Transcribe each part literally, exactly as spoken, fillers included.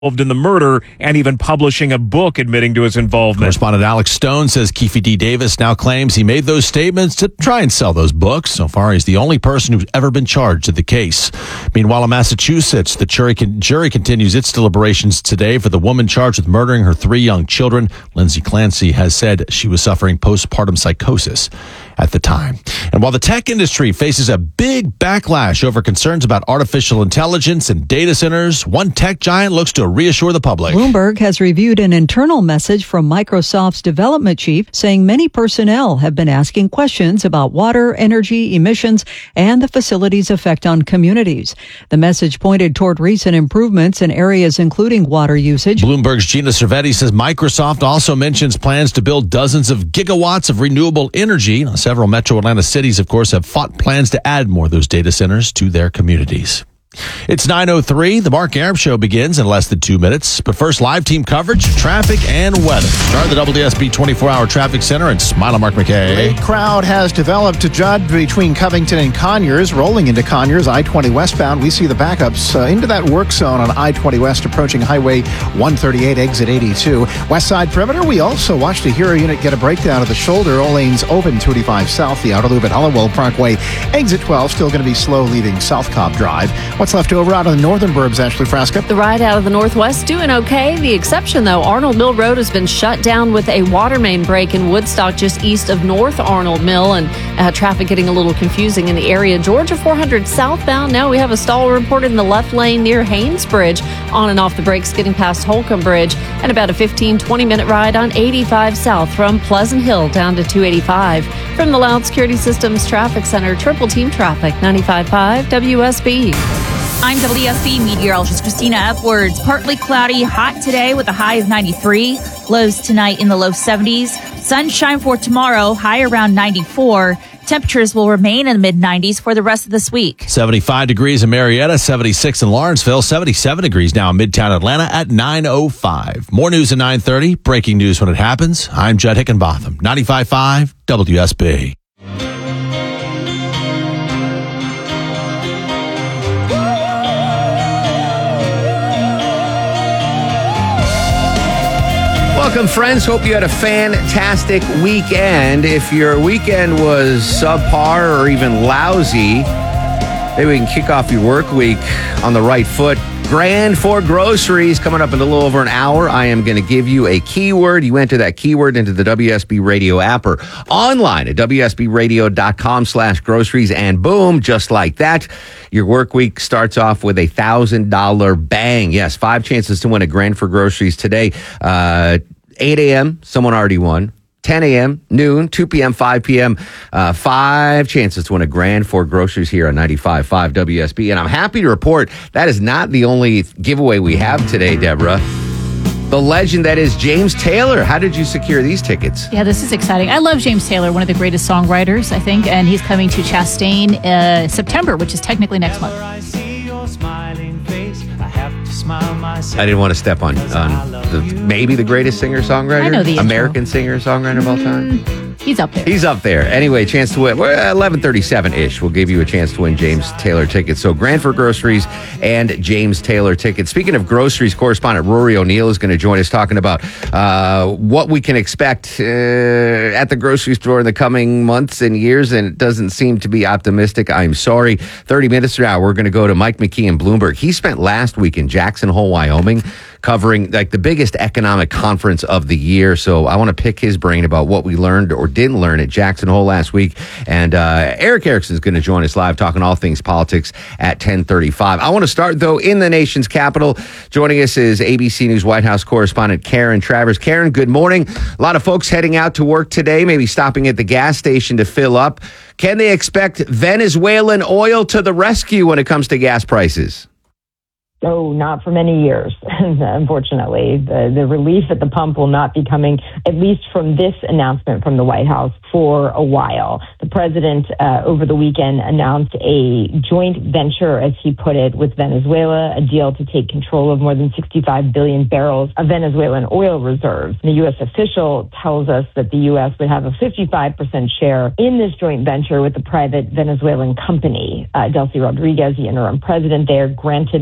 in the murder and even publishing a book admitting to his involvement. Correspondent Alex Stone says Keefe D. Davis now claims he made those statements to try and sell those books. So far, he's the only person who's ever been charged in the case. Meanwhile, in Massachusetts, the jury, con- jury continues its deliberations today for the woman charged with murdering her three young children. Lindsay Clancy has said she was suffering postpartum psychosis at the time. And while the tech industry faces a big backlash over concerns about artificial intelligence and data centers, one tech giant looks to reassure the public. Bloomberg has reviewed an internal message from Microsoft's development chief saying many personnel have been asking questions about water, energy, emissions, and the facility's effect on communities. The message pointed toward recent improvements in areas including water usage. Bloomberg's Gina Cervetti says Microsoft also mentions plans to build dozens of gigawatts of renewable energy. Several metro Atlanta cities, of course, have fought plans to add more of those data centers to their communities. It's nine oh three. The Mark Arum Show begins in less than two minutes. But first, live team coverage, traffic, and weather. Start at the W S B twenty-four hour Traffic Center and smile at Mark McKay. Late crowd has developed to Judd between Covington and Conyers. Rolling into Conyers, I twenty westbound. We see the backups uh, into that work zone on I twenty West approaching Highway one thirty-eight, exit eighty-two. West side perimeter, we also watched a Hero unit get a breakdown at the shoulder. All lanes open, two eighty-five south. The outer loop at Hollowell Parkway, exit twelve, still going to be slow leaving South Cobb Drive. What's left over out of the northern burbs, Ashley Frasca? The ride out of the northwest doing okay. The exception, though, Arnold Mill Road has been shut down with a water main break in Woodstock just east of North Arnold Mill, and uh, traffic getting a little confusing in the area. Georgia four hundred southbound. Now we have a stall reported in the left lane near Haynes Bridge. On and off the brakes getting past Holcomb Bridge, and about a fifteen, twenty minute ride on eighty-five south from Pleasant Hill down to two eighty-five. From the Loud Security Systems Traffic Center, Triple Team Traffic, ninety-five point five W S B. I'm W S B meteorologist Christina Edwards. Partly cloudy, hot today with a high of ninety-three. Lows tonight in the low seventies. Sunshine for tomorrow, high around ninety-four. Temperatures will remain in the mid nineties for the rest of this week. seventy-five degrees in Marietta, seventy-six in Lawrenceville, seventy-seven degrees now in Midtown Atlanta at nine oh five. More news at nine thirty. Breaking news when it happens. I'm Judd Hickenbotham, ninety-five point five W S B. Welcome, friends. Hope you had a fantastic weekend. If your weekend was subpar or even lousy, maybe we can kick off your work week on the right foot. Grand for Groceries coming up in a little over an hour. I am going to give you a keyword. You enter that keyword into the W S B Radio app or online at W S B radio dot com slash groceries, and boom, just like that, your work week starts off with a one thousand dollars bang. Yes, five chances to win a Grand for Groceries today. Uh, eight a.m., someone already won. ten a.m., noon, two p.m., five p.m., uh, five chances to win a Grand for Groceries here on ninety-five point five W S B. And I'm happy to report that is not the only giveaway we have today, Deborah. The legend that is James Taylor. How did you secure these tickets? Yeah, this is exciting. I love James Taylor, one of the greatest songwriters, I think, and he's coming to Chastain uh, September, which is technically next month. I didn't want to step on, on the, maybe the greatest singer-songwriter? I know the intro. American singer-songwriter of all time? Mm, he's up there. He's up there. Anyway, chance to win. We're eleven thirty-seven-ish. We'll give you a chance to win James Taylor tickets. So Grand for Groceries and James Taylor tickets. Speaking of groceries, correspondent Rory O'Neill is going to join us talking about uh, what we can expect uh, at the grocery store in the coming months and years, and it doesn't seem to be optimistic. I'm sorry. thirty minutes from now, we're going to go to Mike McKee in Bloomberg. He spent last week in Jackson Hole, Wyoming, covering like the biggest economic conference of the year. So I want to pick his brain about what we learned or didn't learn at Jackson Hole last week. And uh, Eric Erickson is going to join us live talking all things politics at ten thirty-five. I want to start, though, in the nation's capital. Joining us is A B C News White House correspondent Karen Travers. Karen, good morning. A lot of folks heading out to work today, maybe stopping at the gas station to fill up. Can they expect Venezuelan oil to the rescue when it comes to gas prices? Oh, not for many years, unfortunately. The, the relief at the pump will not be coming, at least from this announcement from the White House, for a while. The president, uh, over the weekend, announced a joint venture, as he put it, with Venezuela, a deal to take control of more than sixty-five billion barrels of Venezuelan oil reserves. The U S official tells us that the U S would have a fifty-five percent share in this joint venture with the private Venezuelan company. Uh, Delcy Rodriguez, the interim president there, granted this private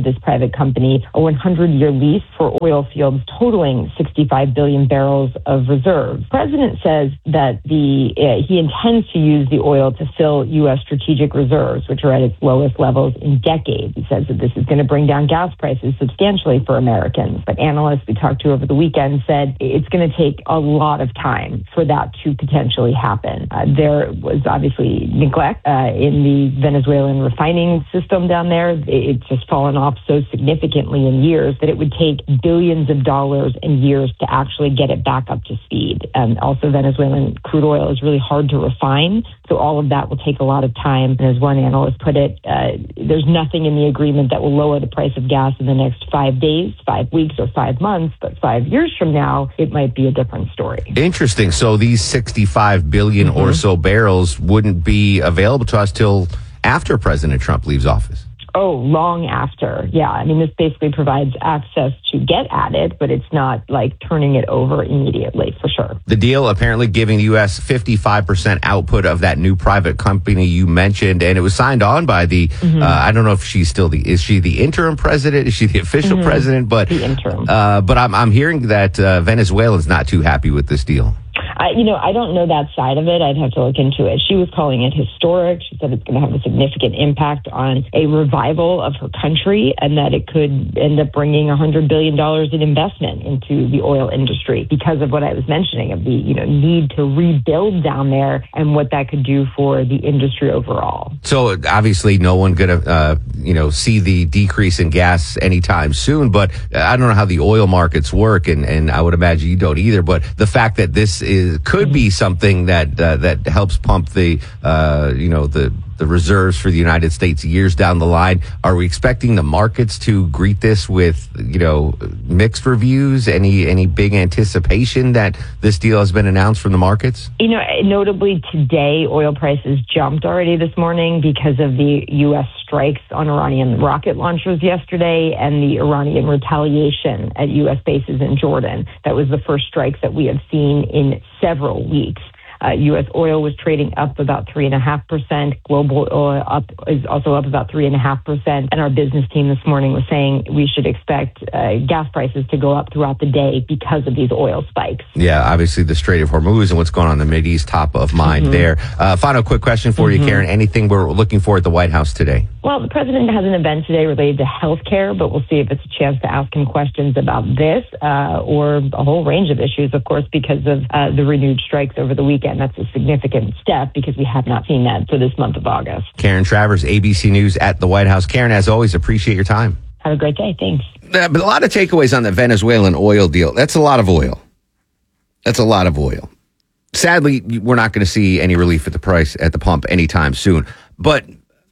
private company a one hundred year lease for oil fields totaling sixty-five billion barrels of reserves. The president says that the uh, he intends to use the oil to fill U S strategic reserves, which are at its lowest levels in decades. He says that this is going to bring down gas prices substantially for Americans. But analysts we talked to over the weekend said it's going to take a lot of time for that to potentially happen. Uh, there was obviously neglect uh, in the Venezuelan refining system down there. It's just fallen off so significantly in years that it would take billions of dollars and years to actually get it back up to speed. And also Venezuelan crude oil is really hard to refine. So all of that will take a lot of time. And as one analyst put it, uh, there's nothing in the agreement that will lower the price of gas in the next five days, five weeks, or five months. But five years from now, it might be a different story. Interesting. So these sixty-five billion mm-hmm. or so barrels wouldn't be available to us till after President Trump leaves office. Oh, long after. Yeah. I mean, this basically provides access to get at it, but it's not like turning it over immediately, for sure. The deal apparently giving the U S fifty-five percent output of that new private company you mentioned, and it was signed on by the, mm-hmm. uh, I don't know if she's still the, is she the interim president? Is she the official mm-hmm. president? But the interim. Uh, but I'm, I'm hearing that uh, Venezuela's not too happy with this deal. I, you know, I don't know that side of it. I'd have to look into it. She was calling it historic. She said it's going to have a significant impact on a revival of her country and that it could end up bringing one hundred billion dollars in investment into the oil industry because of what I was mentioning of the, you know, need to rebuild down there and what that could do for the industry overall. So obviously no one going to, uh, you know, see the decrease in gas anytime soon, but I don't know how the oil markets work, and, and I would imagine you don't either, but the fact that this is could be something that uh, that helps pump the uh, you know the the reserves for the United States years down the line. Are we expecting the markets to greet this with you know mixed reviews? Any any big anticipation that this deal has been announced from the markets? You know, notably today, oil prices jumped already this morning because of the U S strikes on Iranian rocket launchers yesterday and the Iranian retaliation at U S bases in Jordan. That was the first strikes that we have seen in several weeks. Uh, U S oil was trading up about three and a half percent. Global oil up is also up about three and a half percent. And our business team this morning was saying we should expect uh, gas prices to go up throughout the day because of these oil spikes. Yeah, obviously the Strait of Hormuz and what's going on in the Mideast, top of mind mm-hmm. there. Uh, final quick question for mm-hmm. you, Karen. Anything we're looking for at the White House today? Well, the president has an event today related to health care, but we'll see if it's a chance to ask him questions about this uh, or a whole range of issues, of course, because of uh, the renewed strikes over the weekend. That's a significant step because we have not seen that for this month of August. Karen Travers, A B C News at the White House. Karen, as always, appreciate your time. Have a great day. Thanks. Uh, but a lot of takeaways on the Venezuelan oil deal. That's a lot of oil. That's a lot of oil. Sadly, we're not going to see any relief at the price at the pump anytime soon. But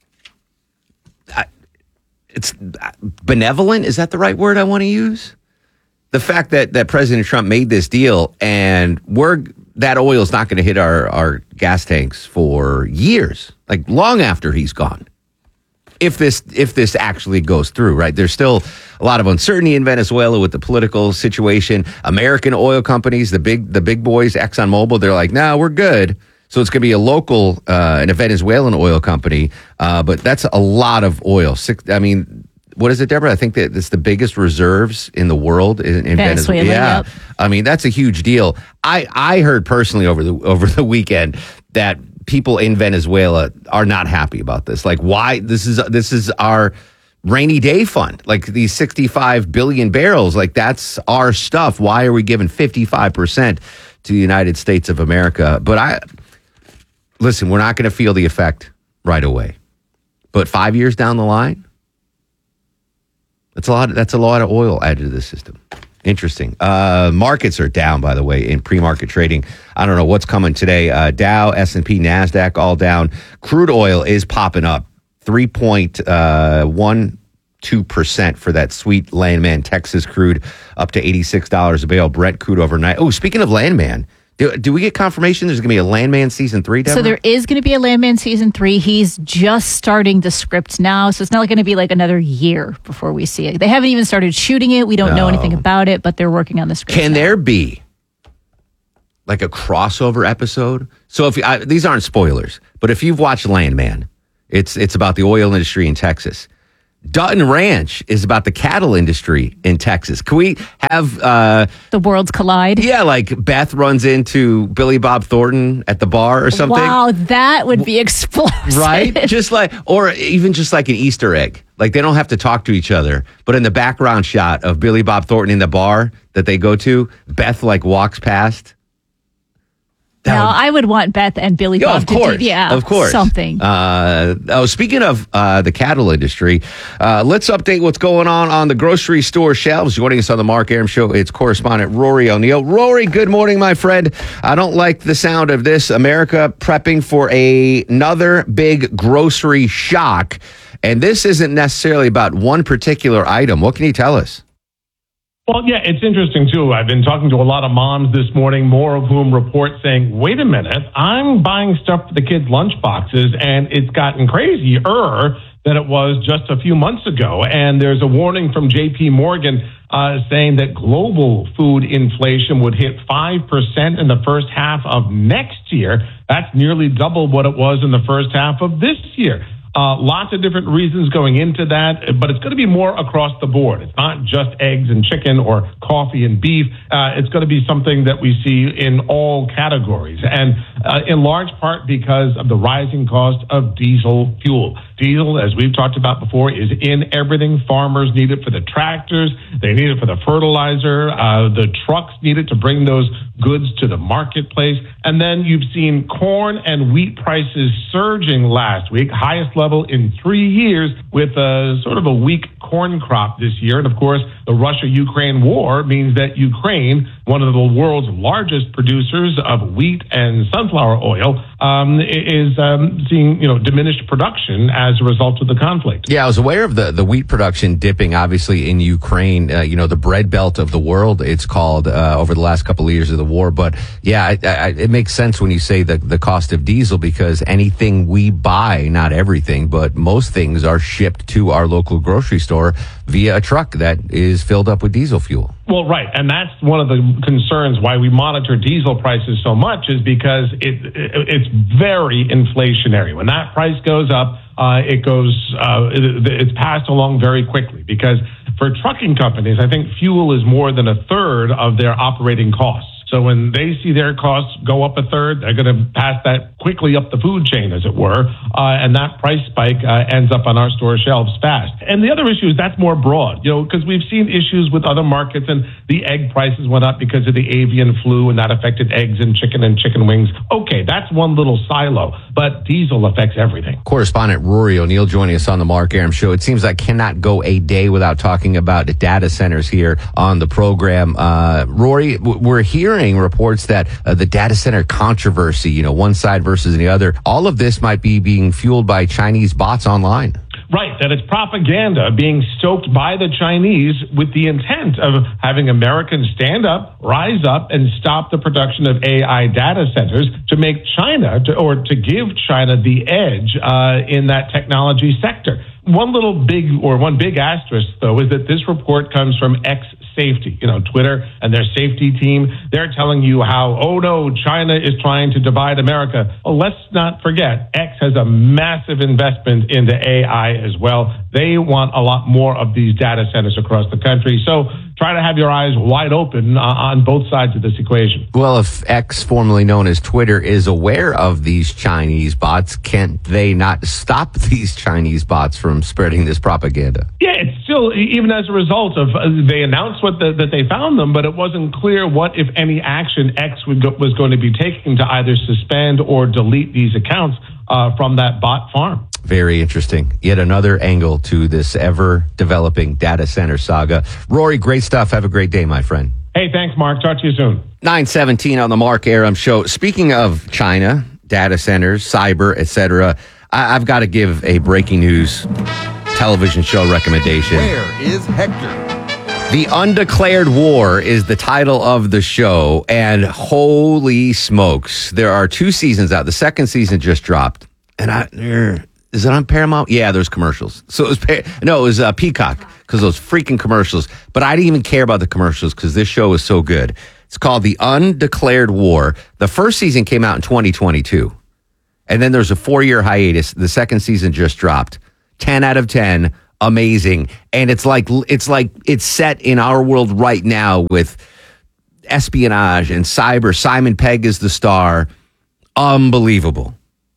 I, it's benevolent. Is that the right word I want to use? The fact that, that President Trump made this deal and we're that oil is not going to hit our, our gas tanks for years, like long after he's gone. If this if this actually goes through, right? There's still a lot of uncertainty in Venezuela with the political situation. American oil companies, the big the big boys, ExxonMobil, they're like, no, nah, we're good. So it's going to be a local uh, and a Venezuelan oil company, uh, but that's a lot of oil. Six, I mean. What is it, Deborah? I think that it's the biggest reserves in the world in, in Venezuela. Venezuela. Yeah, Yep. I mean that's a huge deal. I, I heard personally over the over the weekend that people in Venezuela are not happy about this. Like, why this is this is our rainy day fund? Like these sixty-five billion barrels. Like that's our stuff. Why are we giving fifty-five percent to the United States of America? But I listen. We're not going to feel the effect right away. But five years down the line. That's a lot. That's a lot of oil added to the system. Interesting. Uh, markets are down, by the way, in pre-market trading. I don't know what's coming today. Uh, Dow, S and P, NASDAQ, all down. Crude oil is popping up, three point one two percent for that sweet Landman Texas crude, up to eighty-six dollars a barrel. Brent crude overnight. Oh, speaking of Landman. Do, do we get confirmation there's going to be a Landman season three, Deborah? So there is going to be a Landman season three. He's just starting the script now, so it's not going to be like another year before we see it. They haven't even started shooting it. We don't no. know anything about it, but they're working on the script. Can now. there be like a crossover episode? So if I, these aren't spoilers, but if you've watched Landman, it's it's about the oil industry in Texas. Dutton Ranch is about the cattle industry in Texas. Can we have uh, the worlds collide? Yeah, like Beth runs into Billy Bob Thornton at the bar or something. Wow, that would be explosive. Right? Just like, or even just like an Easter egg. Like they don't have to talk to each other, but in the background shot of Billy Bob Thornton in the bar that they go to, Beth like walks past. That no, would, I would want Beth and Billy yeah, Bob of course, to do, yeah, of course. something. Uh, oh, speaking of uh, the cattle industry, uh, let's update what's going on on the grocery store shelves. Joining us on the Mark Arum Show, it's correspondent Rory O'Neill. Rory, good morning, my friend. I don't like the sound of this. America prepping for a, another big grocery shock, and this isn't necessarily about one particular item. What can you tell us? Well, yeah, it's interesting, too. I've been talking to a lot of moms this morning, more of whom report saying, wait a minute, I'm buying stuff for the kids' lunch boxes, and it's gotten crazier than it was just a few months ago. And there's a warning from J P Morgan uh, saying that global food inflation would hit five percent in the first half of next year. That's nearly double what it was in the first half of this year. Uh, lots of different reasons going into that, but it's going to be more across the board. It's not just eggs and chicken or coffee and beef. Uh, it's going to be something that we see in all categories, and uh, in large part because of the rising cost of diesel fuel. Diesel, as we've talked about before, is in everything. Farmers need it for the tractors. They need it for the fertilizer. Uh, the trucks need it to bring those goods to the marketplace. And then you've seen corn and wheat prices surging last week, highest level in three years, with a sort of a weak corn crop this year. And of course, the Russia-Ukraine war means that Ukraine, one of the world's largest producers of wheat and sunflower oil, um, is um, seeing, you know, diminished production as a result of the conflict. Yeah, I was aware of the, the wheat production dipping, obviously, in Ukraine, uh, you know, the bread belt of the world, it's called, uh, over the last couple of years of the war. But yeah, I, I, it makes sense when you say the, the cost of diesel, because anything we buy, not everything, but most things are shipped to our local grocery store via a truck that is filled up with diesel fuel. Well, right. And that's one of the concerns why we monitor diesel prices so much, is because it, it it's very inflationary. When that price goes up, uh, it goes, uh, it, it's passed along very quickly, because for trucking companies, I think fuel is more than a third of their operating costs. So when they see their costs go up a third, they're going to pass that quickly up the food chain, as it were, uh, and that price spike uh, ends up on our store shelves fast. And the other issue is that's more broad, you know, because we've seen issues with other markets, and the egg prices went up because of the avian flu, and that affected eggs and chicken and chicken wings. Okay, that's one little silo, but diesel affects everything. Correspondent Rory O'Neill joining us on the Mark Arum Show. It seems like cannot go a day without talking about data centers here on the program. Uh, Rory, we're hearing reports that uh, the data center controversy, you know, one side versus the other, all of this might be being fueled by Chinese bots online. Right, that it's propaganda being stoked by the Chinese with the intent of having Americans stand up, rise up, and stop the production of A I data centers to make China, to, or to give China the edge uh, in that technology sector. One little big, or one big asterisk, though, is that this report comes from X Safety, you know, Twitter and their safety team. They're telling you how, oh no, China is trying to divide America. Well, let's not forget, X has a massive investment into A I as well. They want a lot more of these data centers across the country. So try to have your eyes wide open uh, on both sides of this equation. Well, if X, formerly known as Twitter, is aware of these Chinese bots, can't they not stop these Chinese bots from spreading this propaganda? Yeah, it's still, even as a result of, uh, they announced what the, that they found them, but it wasn't clear what, if any, action X would go, was going to be taking to either suspend or delete these accounts uh, from that bot farm. Very interesting. Yet another angle to this ever-developing data center saga. Rory, great stuff. Have a great day, my friend. Hey, thanks, Mark. Talk to you soon. nine seventeen on the Mark Arum Show. Speaking of China, data centers, cyber, et cetera, I- I've got to give a breaking news television show recommendation. Where is Hector? The Undeclared War is the title of the show, and holy smokes, there are two seasons out. The second season just dropped, and I... Er, Is it on Paramount? Yeah, there's commercials. So it was, no, it was uh, Peacock, because those freaking commercials. But I didn't even care about the commercials because this show is so good. It's called The Undeclared War. The first season came out in twenty twenty-two. And then there's a four-year hiatus. The second season just dropped. ten out of ten. amazing. And it's like it's like it's set in our world right now with espionage and cyber. Simon Pegg is the star. Unbelievable.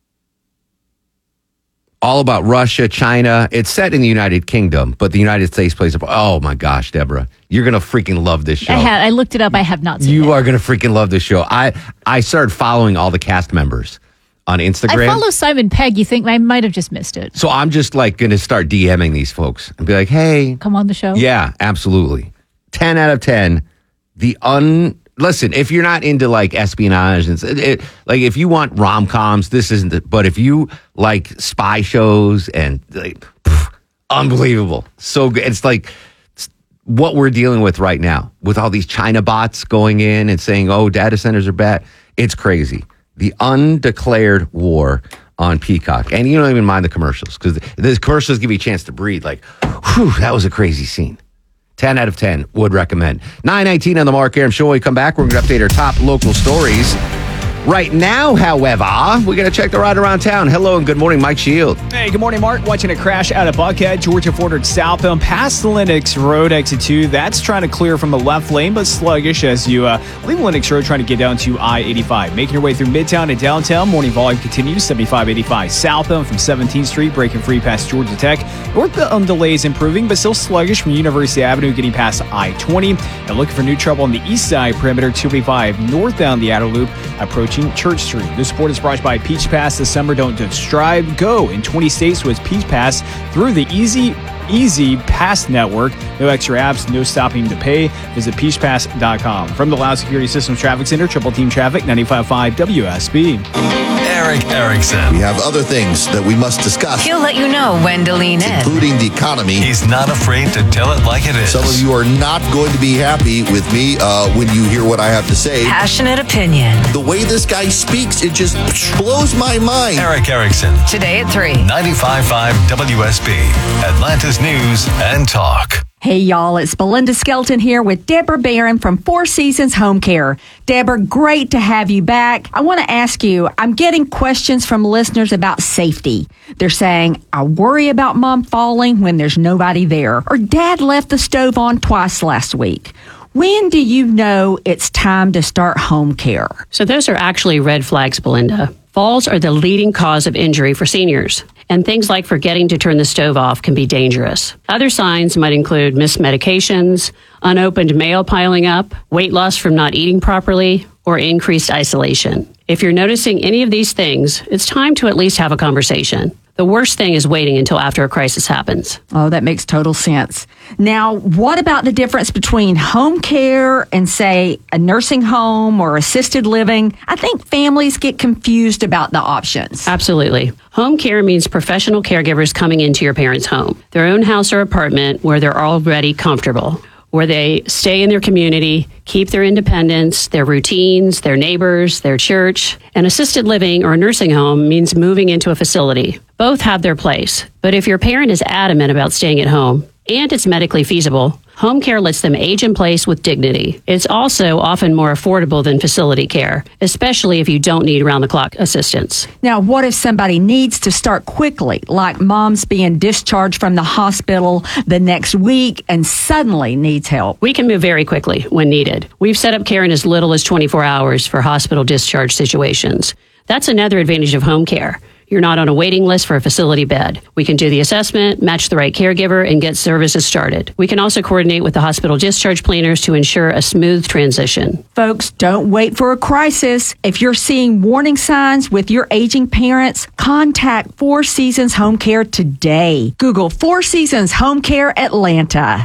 All about Russia, China. It's set in the United Kingdom, but the United States plays a part. Oh my gosh, Deborah, you're gonna freaking love this show. I, ha- I looked it up. I have not seen it. You are gonna freaking love this show. I I started following all the cast members on Instagram. I follow Simon Pegg. You think I might have just missed it? So I'm just like gonna start DMing these folks and be like, hey, come on the show. Yeah, absolutely. ten out of ten. The un. Listen, if you're not into like espionage and it, it, like if you want rom-coms, this isn't it. But if you like spy shows and like, pff, unbelievable, so good. It's like it's what we're dealing with right now with all these China bots going in and saying, "Oh, data centers are bad." It's crazy. The undeclared war on Peacock, and you don't even mind the commercials because the commercials give you a chance to breathe. Like, whew, that was a crazy scene. ten out of ten would recommend. nine nineteen on the Mark Aram Show. When we come back, we're going to update our top local stories. Right now, however, we're going to check the ride around town. Hello and good morning, Mike Shield. Hey, good morning, Mark. Watching a crash out of Buckhead, Georgia Fordard southbound past the Lennox Road exit two. That's trying to clear from the left lane, but sluggish as you uh, leave Lennox Road trying to get down to I eighty-five. Making your way through Midtown and downtown. Morning volume continues. seventy-five eighty-five southbound from seventeenth Street, breaking free past Georgia Tech. Northbound delays improving, but still sluggish from University Avenue getting past I twenty. And looking for new trouble on the east side perimeter, two eighty-five northbound the outer loop, approaching Church Street. This support is brought to you by Peach Pass. This summer, don't just strive, go in twenty states with Peach Pass through the Easy Easy Pass Network. No extra apps, no stopping to pay. Visit peach pass dot com. From the Loud Security Systems Traffic Center, Triple Team Traffic, ninety-five point five W S B. Eric Erickson. We have other things that we must discuss. He'll let you know when to lean in. Including the economy. He's not afraid to tell it like it is. Some of you are not going to be happy with me uh, when you hear what I have to say. Passionate opinion. The way this guy speaks, it just blows my mind. Eric Erickson. Today at three. ninety-five point five W S B. Atlanta's News and Talk. Hey, y'all, it's Belinda Skelton here with Deborah Barron from Four Seasons Home Care. Deborah, great to have you back. I want to ask you, I'm getting questions from listeners about safety. They're saying, I worry about mom falling when there's nobody there, or dad left the stove on twice last week. When do you know it's time to start home care? So those are actually red flags, Belinda. Falls are the leading cause of injury for seniors, and things like forgetting to turn the stove off can be dangerous. Other signs might include missed medications, unopened mail piling up, weight loss from not eating properly, or increased isolation. If you're noticing any of these things, it's time to at least have a conversation. The worst thing is waiting until after a crisis happens. Oh, that makes total sense. Now, what about the difference between home care and, say, a nursing home or assisted living? I think families get confused about the options. Absolutely. Home care means professional caregivers coming into your parents' home, their own house or apartment where they're already comfortable, where they stay in their community, keep their independence, their routines, their neighbors, their church. An assisted living or a nursing home means moving into a facility. Both have their place, but if your parent is adamant about staying at home and it's medically feasible, home care lets them age in place with dignity. It's also often more affordable than facility care, especially if you don't need round-the-clock assistance. Now, what if somebody needs to start quickly, like mom's being discharged from the hospital the next week and suddenly needs help? We can move very quickly when needed. We've set up care in as little as twenty-four hours for hospital discharge situations. That's another advantage of home care. You're not on a waiting list for a facility bed. We can do the assessment, match the right caregiver, and get services started. We can also coordinate with the hospital discharge planners to ensure a smooth transition. Folks, don't wait for a crisis. If you're seeing warning signs with your aging parents, contact Four Seasons Home Care today. Google Four Seasons Home Care Atlanta.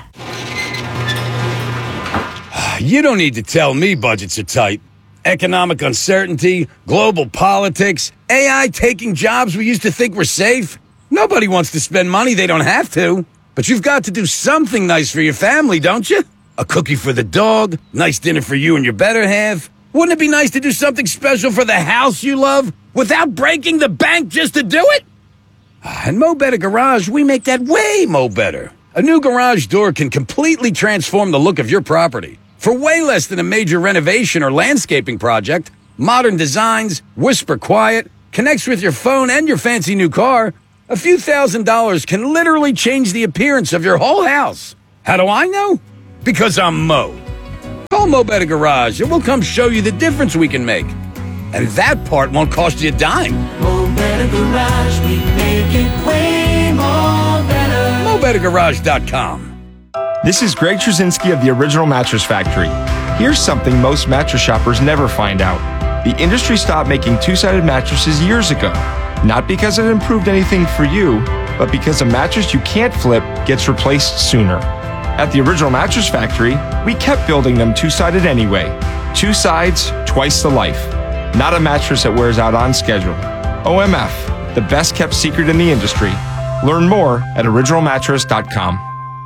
You don't need to tell me budgets are tight. Economic uncertainty, global politics, A I taking jobs we used to think were safe. Nobody wants to spend money they don't have to. But you've got to do something nice for your family, don't you? A cookie for the dog, nice dinner for you and your better half. Wouldn't it be nice to do something special for the house you love without breaking the bank just to do it? And Mo Better Garage, we make that way mo better. A new garage door can completely transform the look of your property. For way less than a major renovation or landscaping project, modern designs, whisper quiet, connects with your phone and your fancy new car, A few thousand dollars can literally change the appearance of your whole house. How do I know? Because I'm Mo. Call Mo Better Garage and we'll come show you the difference we can make. And that part won't cost you a dime. Mo Better Garage, we make it way more better. Mo Better Garage dot com. This is Greg Trzynski of the Original Mattress Factory. Here's something most mattress shoppers never find out. The industry stopped making two-sided mattresses years ago. Not because it improved anything for you, but because a mattress you can't flip gets replaced sooner. At the Original Mattress Factory, we kept building them two-sided anyway. Two sides, twice the life. Not a mattress that wears out on schedule. O M F, the best kept secret in the industry. Learn more at original mattress dot com.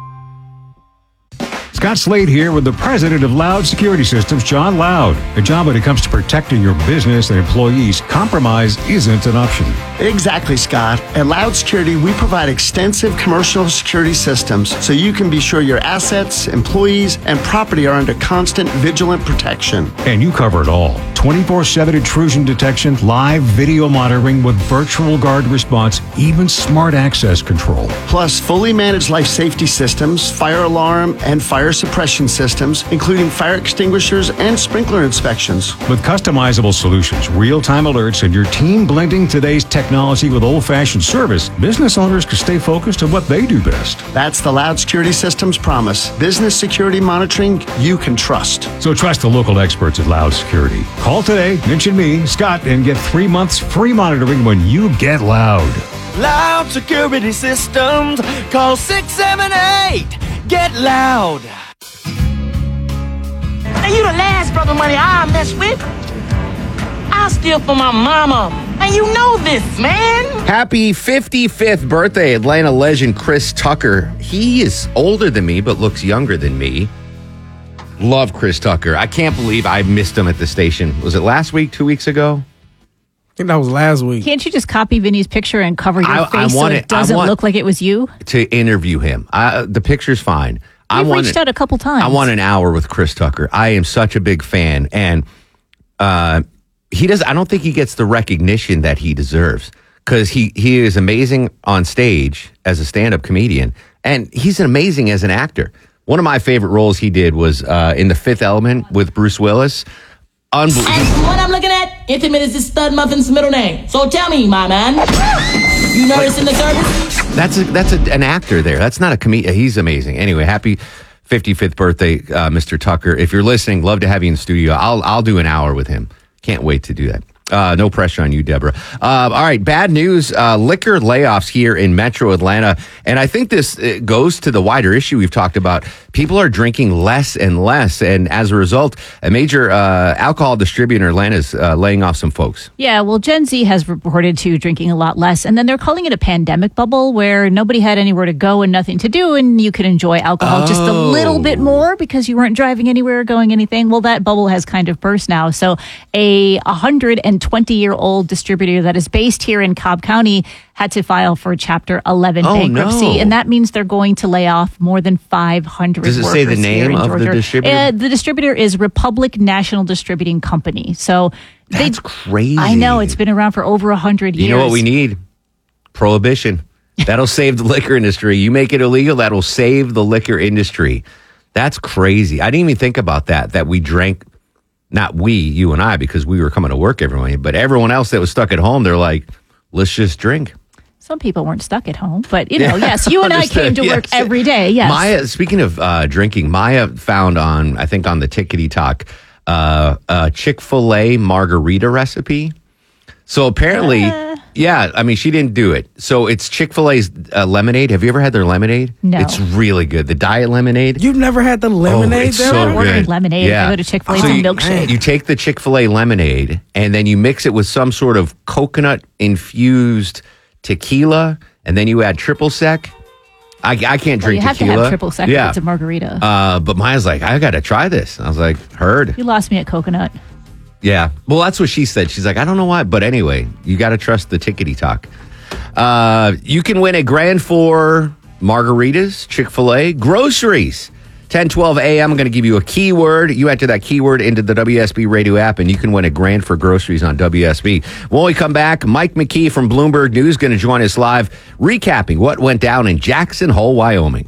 Scott Slade here with the president of Loud Security Systems, John Loud. A job when it comes to protecting your business and employees, compromise isn't an option. Exactly, Scott. At Loud Security, we provide extensive commercial security systems so you can be sure your assets, employees, and property are under constant vigilant protection. And you cover it all. twenty-four seven intrusion detection, live video monitoring with virtual guard response, even smart access control. Plus, fully managed life safety systems, fire alarm, and fire suppression systems, including fire extinguishers and sprinkler inspections. With customizable solutions, real-time alerts, and your team blending today's technology with old-fashioned service, business owners can stay focused on what they do best. That's the Loud Security Systems promise. Business security monitoring you can trust. So trust the local experts at Loud Security. Call today, mention me, Scott, and get three months free monitoring when you get Loud. Loud Security Systems. Call six seven eight. Get Loud. And you the last brother money I mess with. I steal from my mama. And you know this, man. Happy fifty-fifth birthday, Atlanta legend Chris Tucker. He is older than me, but looks younger than me. Love Chris Tucker. I can't believe I missed him at the station. Was it last week, two weeks ago? I think that was last week. Can't you just copy Vinny's picture and cover your I- face I so want it it- I doesn't want- look like it was you? To interview him. I, the picture's fine. I You've want reached it- out a couple times. I want an hour with Chris Tucker. I am such a big fan, and uh, he does. I don't think he gets the recognition that he deserves because he he is amazing on stage as a stand-up comedian, and he's amazing as an actor. One of my favorite roles he did was uh, in The Fifth Element with Bruce Willis. Unbelievable. And from what I'm looking at, Intimate is this stud muffin's middle name. So tell me, my man, you notice in the service? That's a, that's a, an actor there. That's not a comedian. He's amazing. Anyway, happy fifty-fifth birthday, uh, Mister Tucker. If you're listening, love to have you in the studio. I'll I'll do an hour with him. Can't wait to do that. Uh, no pressure on you, Deborah. Uh, all right, bad news. Uh, liquor layoffs here in Metro Atlanta. And I think this it goes to the wider issue we've talked about. People are drinking less and less. And as a result, a major uh, alcohol distributor in Atlanta is uh, laying off some folks. Yeah, well, Gen Z has reported to drinking a lot less. And then they're calling it a pandemic bubble where nobody had anywhere to go and nothing to do. And you could enjoy alcohol oh. just a little bit more because you weren't driving anywhere or going anything. Well, that bubble has kind of burst now. So a one hundred twenty-year-old distributor that is based here in Cobb County had to file for Chapter eleven oh, bankruptcy. No. And that means they're going to lay off more than five hundred Does it workers say the name of Georgia. the distributor? Uh, the distributor is Republic National Distributing Company. So That's they, crazy. I know. It's been around for over one hundred years. You know what we need? Prohibition. That'll save the liquor industry. You make it illegal, that'll save the liquor industry. That's crazy. I didn't even think about that, that we drank, not we, you and I, because we were coming to work every morning, but everyone else that was stuck at home, they're like, let's just drink. Some people weren't stuck at home, but, you know, yes, you and I came to work yes. every day, yes. Maya, speaking of uh, drinking, Maya found on, I think on the Tickety Talk, uh, a Chick-fil-A margarita recipe. So apparently, uh, yeah, I mean, she didn't do it. So it's Chick-fil-A's uh, lemonade. Have you ever had their lemonade? No. It's really good. The diet lemonade. You've never had the lemonade? Oh, it's there? so I ordered good. lemonade. Yeah. I go to Chick-fil-A So for you, milkshake. You take the Chick-fil-A lemonade, and then you mix it with some sort of coconut-infused tequila, and then you add triple sec. I, I can't well, drink you have tequila. to have triple sec. Yeah. It's a margarita. Uh, but Maya's like, I got to try this. I was like, heard. You lost me at coconut. Yeah. Well, that's what she said. She's like, I don't know why. But anyway, you got to trust the Tickety Talk. Uh, you can win a grand four margaritas, Chick-fil-A, groceries ten twelve a.m., I'm going to give you a keyword. You enter that keyword into the W S B radio app, and you can win a grand for groceries on W S B. When we come back, Mike McKee from Bloomberg News going to join us live, recapping what went down in Jackson Hole, Wyoming.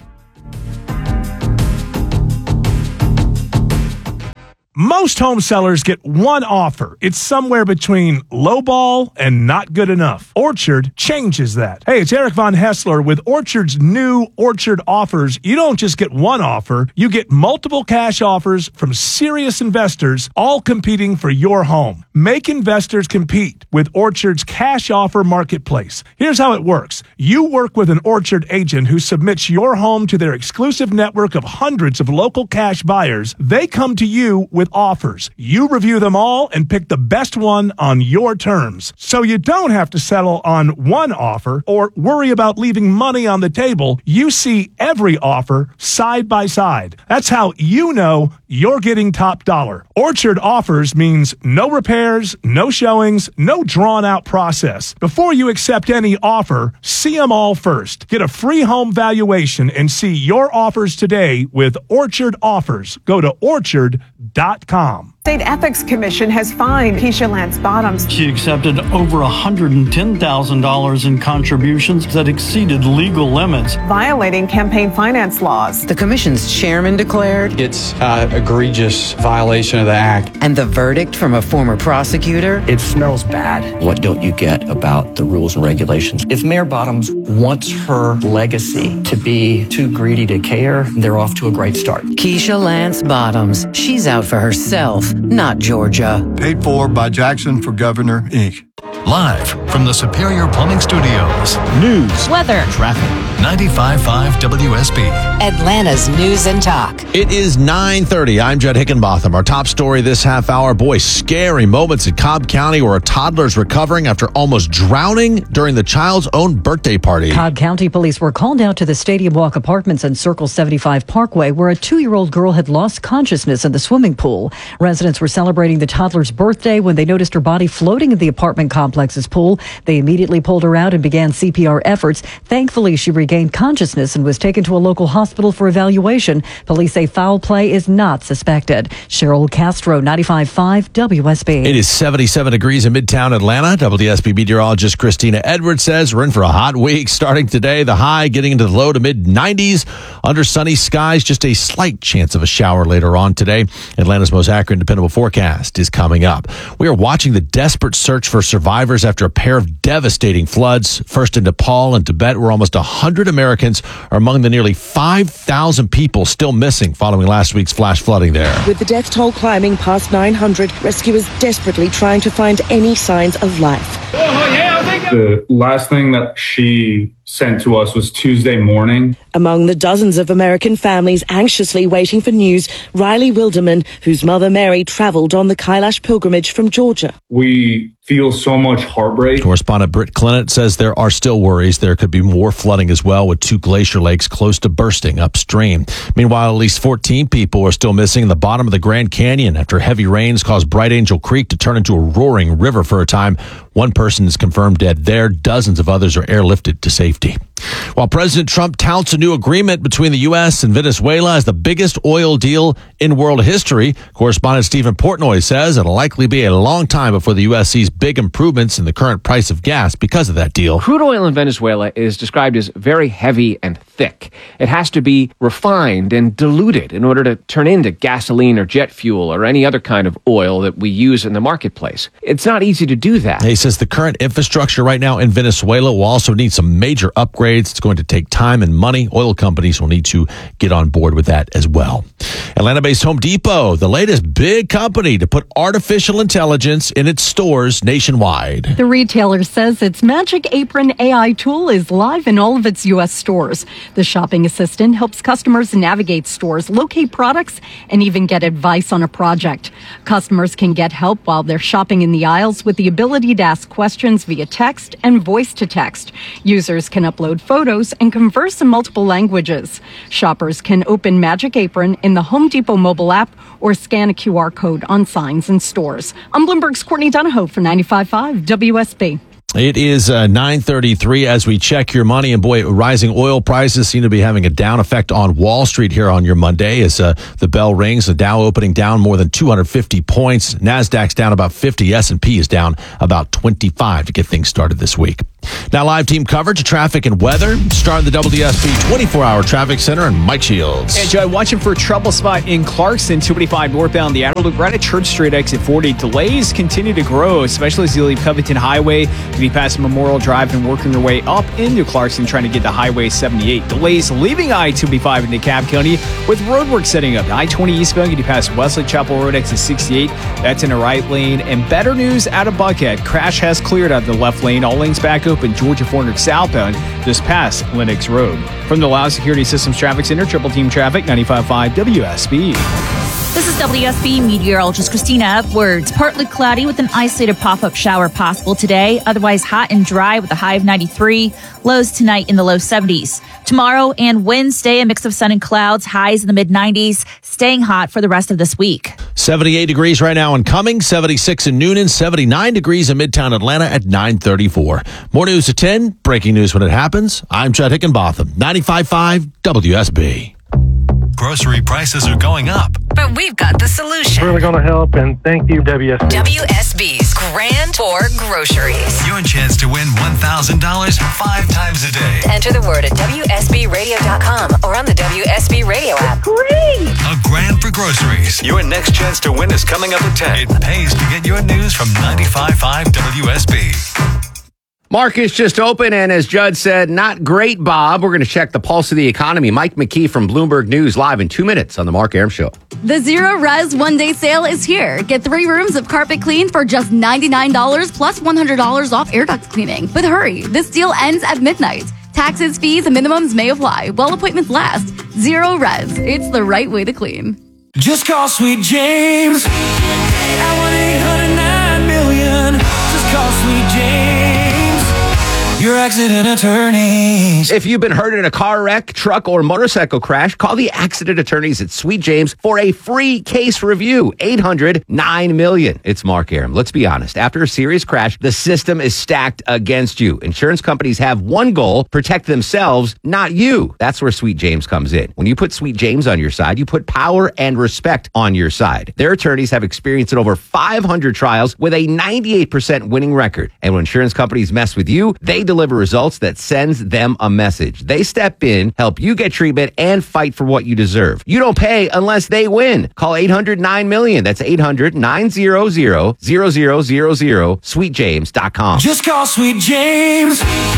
Most home sellers get one offer. It's somewhere between lowball and not good enough. Orchard changes that. Hey, it's Eric Von Hessler with Orchard's new Orchard offers. You don't just get one offer. You get multiple cash offers from serious investors, all competing for your home. Make investors compete with Orchard's cash offer marketplace. Here's how it works. You work with an Orchard agent who submits your home to their exclusive network of hundreds of local cash buyers. They come to you with offers. You review them all and pick the best one on your terms. So you don't have to settle on one offer or worry about leaving money on the table. You see every offer side by side. That's how you know you're getting top dollar. Orchard offers means no repairs, no showings, no drawn out process. Before you accept any offer, see them all first. Get a free home valuation and see your offers today with Orchard Offers. Go to orchard dot com. State Ethics Commission has fined Keisha Lance Bottoms. She accepted over one hundred ten thousand dollars in contributions that exceeded legal limits, violating campaign finance laws. The commission's chairman declared it's an egregious violation of the act. And the verdict from a former prosecutor? It smells bad. What don't you get about the rules and regulations? If Mayor Bottoms wants her legacy to be too greedy to care, they're off to a great start. Keisha Lance Bottoms. She's out for herself, not Georgia. Paid for by Jackson for Governor, Incorporated. Live from the Superior Plumbing Studios. News. Weather. Traffic. ninety-five point five W S B. Atlanta's News and Talk. It is nine thirty. I'm Judd Hickenbotham. Our top story this half hour. Boy, scary moments in Cobb County where a toddler is recovering after almost drowning during the child's own birthday party. Cobb County police were called out to the Stadium Walk Apartments and Circle seventy-five Parkway where a two-year-old girl had lost consciousness in the swimming pool. Residents were celebrating the toddler's birthday when they noticed her body floating in the apartment complex's pool. They immediately pulled her out and began C P R efforts. Thankfully, she regained consciousness and was taken to a local hospital for evaluation. Police say foul play is not suspected. Cheryl Castro, ninety-five point five W S B. It is seventy-seven degrees in Midtown Atlanta. W S B meteorologist Christina Edwards says we're in for a hot week starting today. The high getting into the low to mid nineties. Under sunny skies, just a slight chance of a shower later on today. Atlanta's most accurate and dependable forecast is coming up. We are watching the desperate search for survivors after a pair of devastating floods. First in Nepal and Tibet, where almost one hundred Americans are among the nearly five thousand people still missing following last week's flash flooding there. With the death toll climbing past nine hundred, rescuers desperately trying to find any signs of life. The last thing that she sent to us was Tuesday morning. Among the dozens of American families anxiously waiting for news, Riley Wilderman, whose mother Mary traveled on the Kailash pilgrimage from Georgia. We feel so much heartbreak. Correspondent Britt Clinton says there are still worries there could be more flooding as well, with two glacier lakes close to bursting upstream. Meanwhile, at least fourteen people are still missing in the bottom of the Grand Canyon after heavy rains caused Bright Angel Creek to turn into a roaring river for a time. One person is confirmed dead there. Dozens of others are airlifted to safety. While President Trump touts a new agreement between the U S and Venezuela as the biggest oil deal in world history, correspondent Stephen Portnoy says it'll likely be a long time before the U S sees big improvements in the current price of gas because of that deal. Crude oil in Venezuela is described as very heavy and thick. It has to be refined and diluted in order to turn into gasoline or jet fuel or any other kind of oil that we use in the marketplace. It's not easy to do that. He says the current infrastructure right now in Venezuela will also need some major upgrades. It's going to take time and money. Oil companies will need to get on board with that as well. Atlanta-based Home Depot, the latest big company to put artificial intelligence in its stores nationwide. The retailer says its Magic Apron A I tool is live in all of its U S stores. The shopping assistant helps customers navigate stores, locate products, and even get advice on a project. Customers can get help while they're shopping in the aisles with the ability to ask questions via text and voice to text. Users can upload photos and converse in multiple languages. Shoppers can open Magic Apron in the Home Depot mobile app or scan a Q R code on signs in stores. I'm Bloomberg's Courtney Donahoe for ninety-five point five W S B. It is uh, nine thirty-three as we check your money. And boy, rising oil prices seem to be having a down effect on Wall Street here on your Monday as uh, the bell rings. The Dow opening down more than two hundred fifty points. NASDAQ's down about fifty. S and P is down about twenty-five to get things started this week. Now live team coverage of traffic and weather. Starting the W D S P twenty-four hour traffic center and Mike Shields. And Joe, watching for a trouble spot in Clarkson, two eighty-five northbound, the outer loop right at Church Street, exit forty. Delays continue to grow, especially as you leave Covington Highway. Be past Memorial Drive and working your way up into Clarkson, trying to get to Highway seventy-eight. Delays leaving I two eighty-five into Cobb County with roadwork setting up. I twenty eastbound, getting past Wesley Chapel Road, exit sixty-eight. That's in the right lane. And better news out of Buckhead. Crash has cleared out the left lane. All lanes back open. Georgia four hundred southbound, just past Lennox Road. From the Loud Security Systems Traffic Center, Triple Team Traffic, ninety-five point five W S B. This is W S B meteorologist Christina Edwards. Partly cloudy with an isolated pop-up shower possible today. Otherwise hot and dry with a high of ninety-three. Lows tonight in the low seventies. Tomorrow and Wednesday, a mix of sun and clouds. Highs in the mid nineties. Staying hot for the rest of this week. seventy-eight degrees right now in Cumming. seventy-six in Noonan. seventy-nine degrees in Midtown Atlanta at nine thirty-four. More news at ten. Breaking news when it happens. I'm Chad Hickenbotham. ninety-five point five W S B. Grocery prices are going up. But we've got the solution. Really going to help, and thank you, W S B. W S B's Grand Tour Groceries. Your chance to win one thousand dollars five times a day. Enter the word at W S B radio dot com or on the W S B radio app. Great! A grand for groceries. Your next chance to win is coming up at ten. It pays to get your news from ninety-five point five W S B. Markets just open, and as Judd said, not great, Bob. We're going to check the pulse of the economy. Mike McKee from Bloomberg News live in two minutes on the Mark Arum Show. The Zero Res one-day sale is here. Get three rooms of carpet clean for just ninety-nine dollars plus one hundred dollars off air duct cleaning. But hurry, this deal ends at midnight. Taxes, fees, and minimums may apply while appointments last. Zero Res, it's the right way to clean. Just call Sweet James at one eight hundred nine million. Just call Sweet James, your accident attorneys. If you've been hurt in a car wreck, truck, or motorcycle crash, call the accident attorneys at Sweet James for a free case review. eight hundred nine million. It's Mark Arum. Let's be honest. After a serious crash, the system is stacked against you. Insurance companies have one goal: protect themselves, not you. That's where Sweet James comes in. When you put Sweet James on your side, you put power and respect on your side. Their attorneys have experience in over five hundred trials with a ninety-eight percent winning record. And when insurance companies mess with you, they deliver results that sends them a message. They step in, help you get treatment, and fight for what you deserve. You don't pay unless they win. Call eight hundred nine million. That's eight hundred nine hundred zero zero zero zero. sweet james dot com. Just call Sweet James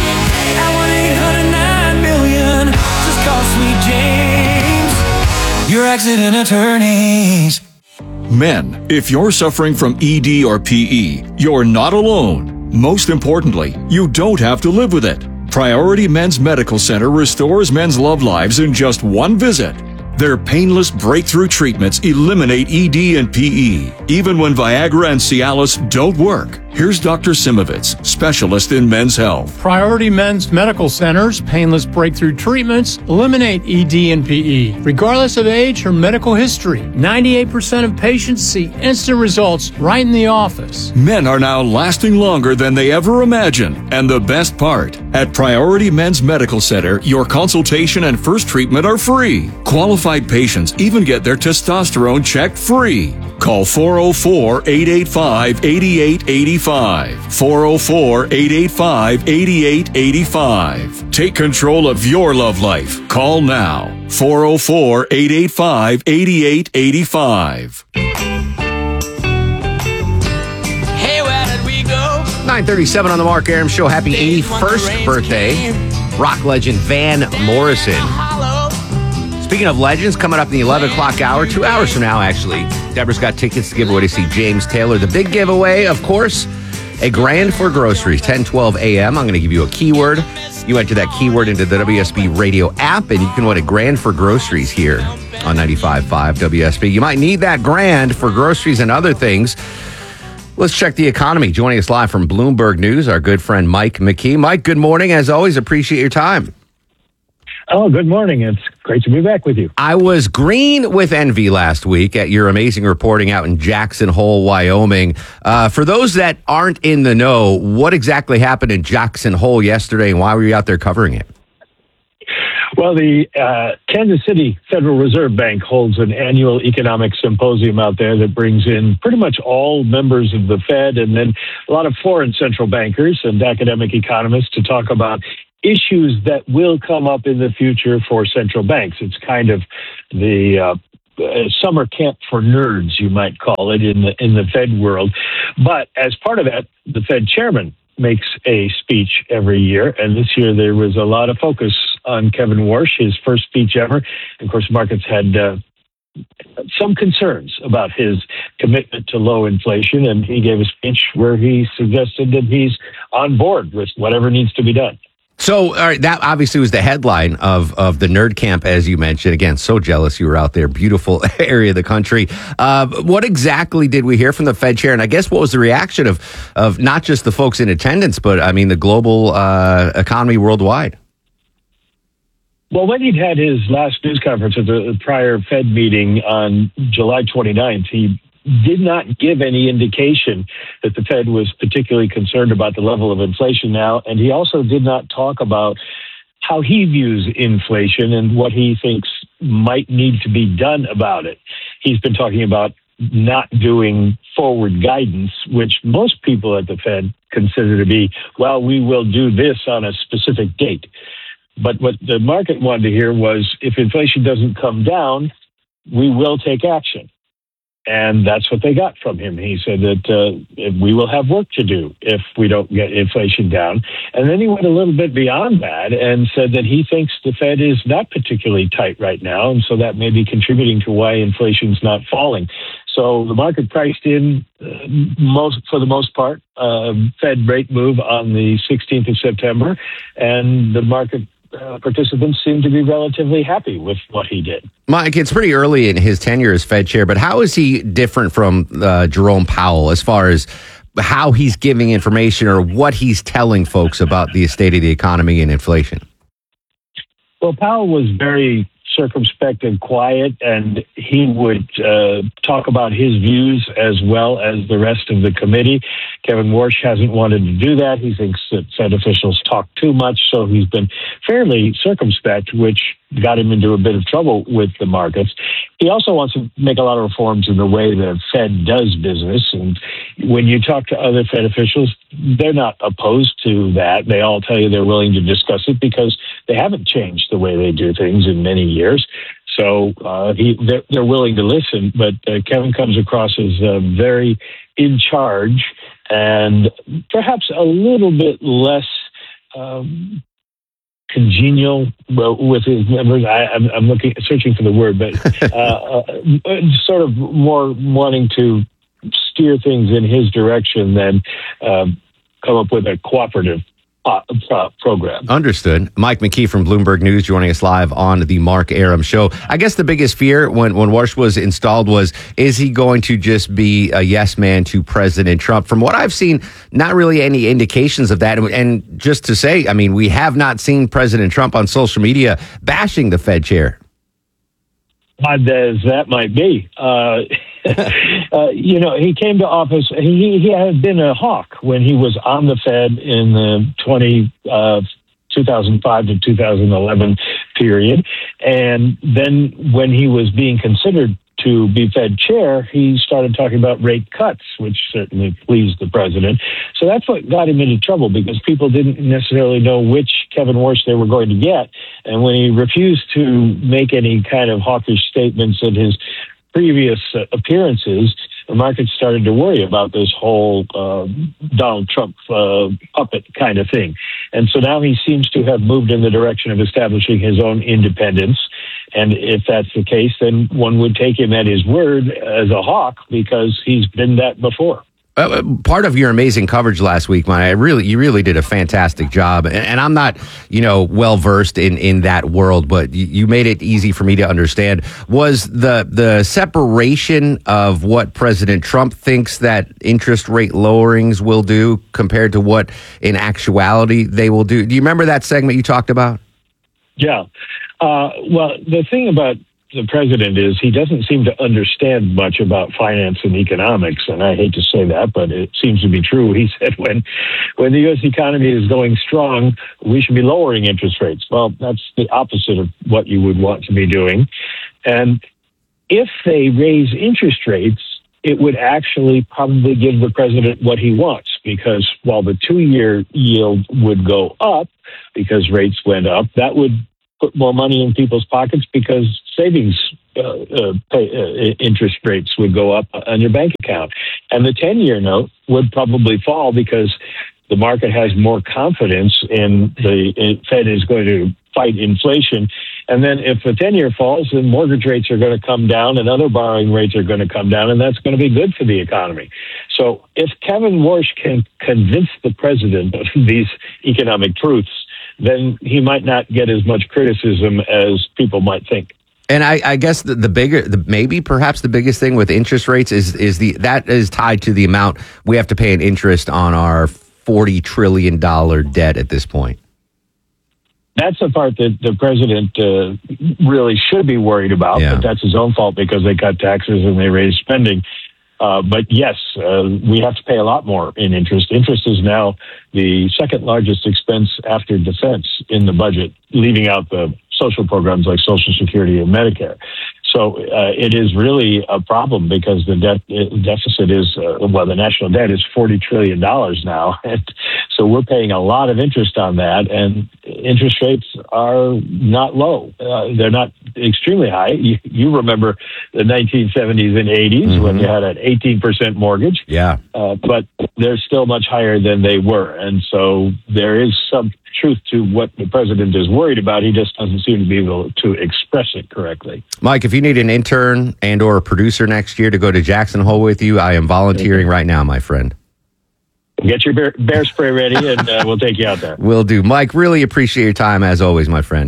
at one eight hundred nine million. Just call Sweet James, your accident attorneys. Men, if you're suffering from E D or P E, you're not alone. Most importantly, you don't have to live with it. Priority Men's Medical Center restores men's love lives in just one visit. Their painless breakthrough treatments eliminate E D and P E, even when Viagra and Cialis don't work. Here's Doctor Simovitz, specialist in men's health. Priority Men's Medical Center's painless breakthrough treatments eliminate E D and P E, regardless of age or medical history. ninety-eight percent of patients see instant results right in the office. Men are now lasting longer than they ever imagined. And the best part, at Priority Men's Medical Center, your consultation and first treatment are free. Qualified patients even get their testosterone checked free. Call four oh four, eight eight five, eight eight eight five. four oh four, eight eight five, eight eight eight five. Take control of your love life. Call now. four oh four, eight eight five, eight eight eight five. Hey, where did we go? nine thirty-seven on the Mark Arum Show. Happy eighty-first birthday, rock legend Van Morrison. Speaking of legends, coming up in the eleven o'clock hour, two hours from now, actually, Deborah's got tickets to give away to see James Taylor. The big giveaway, of course, a grand for groceries, ten twelve a.m. I'm going to give you a keyword. You enter that keyword into the W S B radio app, and you can win a grand for groceries here on ninety-five point five W S B. You might need that grand for groceries and other things. Let's check the economy. Joining us live from Bloomberg News, our good friend Mike McKee. Mike, good morning. As always, appreciate your time. Oh, good morning. It's Great to be back with you. I was green with envy last week at your amazing reporting out in Jackson Hole, Wyoming. Uh, for those that aren't in the know, what exactly happened in Jackson Hole yesterday, and why were you out there covering it? Well, the uh, Kansas City Federal Reserve Bank holds an annual economic symposium out there that brings in pretty much all members of the Fed and then a lot of foreign central bankers and academic economists to talk about issues that will come up in the future for central banks. It's kind of the uh, uh, summer camp for nerds, you might call it, in the in the Fed world. But as part of that, the Fed chairman makes a speech every year, and this year there was a lot of focus on Kevin Warsh, his first speech ever. And of course, markets had uh, some concerns about his commitment to low inflation, and he gave a speech where he suggested that he's on board with whatever needs to be done. So all right, that obviously was the headline of, of the Nerd Camp, as you mentioned. Again, so jealous you were out there. Beautiful area of the country. Uh, what exactly did we hear from the Fed chair? And I guess what was the reaction of, of not just the folks in attendance, but I mean the global uh, economy worldwide? Well, when he'd had his last news conference at the prior Fed meeting on July twenty-ninth, he did not give any indication that the Fed was particularly concerned about the level of inflation now. And he also did not talk about how he views inflation and what he thinks might need to be done about it. He's been talking about not doing forward guidance, which most people at the Fed consider to be, well, we will do this on a specific date. But what the market wanted to hear was, if inflation doesn't come down, we will take action. And that's what they got from him. He said that uh, we will have work to do if we don't get inflation down. And then he went a little bit beyond that and said that he thinks the Fed is not particularly tight right now, and so that may be contributing to why inflation's not falling. So the market priced in, uh, most for the most part, uh, Fed rate move on the sixteenth of September, and the market Uh, participants seem to be relatively happy with what he did. Mike, it's pretty early in his tenure as Fed chair, but how is he different from uh, Jerome Powell as far as how he's giving information or what he's telling folks about the state of the economy and inflation? Well, Powell was very circumspect and quiet, and he would uh, talk about his views as well as the rest of the committee. Kevin Warsh hasn't wanted to do that. He thinks that Fed officials talk too much, so he's been fairly circumspect, which got him into a bit of trouble with the markets. He also wants to make a lot of reforms in the way the Fed does business, and when you talk to other Fed officials, they're not opposed to that. They all tell you they're willing to discuss it because they haven't changed the way they do things in many years. So uh, he, they're, they're willing to listen, but uh, Kevin comes across as uh, very in charge and perhaps a little bit less um, congenial with his members. I, I'm, I'm looking, searching for the word, but uh, uh, sort of more wanting to steer things in his direction than uh, come up with a cooperative Uh, uh, program. Understood. Mike McKee from Bloomberg News joining us live on the Mark Arum Show. I guess the biggest fear when, when Warsh was installed was, is he going to just be a yes man to President Trump? From what I've seen, not really any indications of that. And just to say, I mean, we have not seen President Trump on social media bashing the Fed chair. Odd as that might be. Uh, uh, you know, he came to office, he, he had been a hawk when he was on the Fed in the twenty, uh, two thousand five to two thousand eleven period. And then when he was being considered to be Fed chair, he started talking about rate cuts, which certainly pleased the president. So that's what got him into trouble, because people didn't necessarily know which Kevin Warsh they were going to get. And when he refused to make any kind of hawkish statements in his previous uh, appearances, the market started to worry about this whole uh, Donald Trump uh, puppet kind of thing. And so now he seems to have moved in the direction of establishing his own independence. And if that's the case, then one would take him at his word as a hawk, because he's been that before. Uh, part of your amazing coverage last week, Mike, I really, you really did a fantastic job. And, and I'm not, you know, well versed in, in that world, but you, you made it easy for me to understand. Was the the separation of what President Trump thinks that interest rate lowerings will do compared to what in actuality they will do? Do you remember that segment you talked about? Yeah. Uh, well, the thing about the president is he doesn't seem to understand much about finance and economics, and I hate to say that, but it seems to be true. He said when when the U S economy is going strong, we should be lowering interest rates. Well, that's the opposite of what you would want to be doing. And if they raise interest rates, it would actually probably give the president what he wants, because while the two-year yield would go up because rates went up, that would put more money in people's pockets because savings uh, uh, pay, uh, interest rates would go up on your bank account. And the ten-year note would probably fall because the market has more confidence in the in Fed is going to fight inflation. And then if the ten-year falls, then mortgage rates are going to come down and other borrowing rates are going to come down, and that's going to be good for the economy. So if Kevin Warsh can convince the president of these economic truths, then he might not get as much criticism as people might think. And I, I guess the, the bigger, the, maybe perhaps the biggest thing with interest rates is is the that is tied to the amount we have to pay in interest on our forty trillion dollars debt at this point. That's the part that the president uh, really should be worried about, yeah. But that's his own fault because they cut taxes and they raised spending. Uh, but yes, uh, we have to pay a lot more in interest. Interest is now the second largest expense after defense in the budget, leaving out the social programs like Social Security and Medicare. So uh, it is really a problem because the debt deficit is, uh, well, the national debt is forty trillion dollars now. And so we're paying a lot of interest on that, and interest rates are not low. Uh, they're not extremely high. You, you remember the nineteen seventies and eighties mm-hmm. when you had an eighteen percent mortgage. Yeah. Uh, but they're still much higher than they were. And so there is some truth to what the president is worried about. He just doesn't seem to be able to express it correctly. Mike, if you need an intern and or a producer next year to go to Jackson Hole with you, I am volunteering right now, my friend. Get your bear, bear spray ready, and uh, we'll take you out there. Will do. Mike, really appreciate your time, as always, my friend.